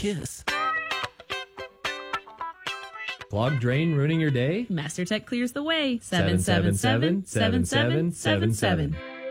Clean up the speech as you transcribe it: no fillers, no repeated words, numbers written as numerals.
kiss. Clogged drain ruining your day? MasterTech clears the way. 777-7777.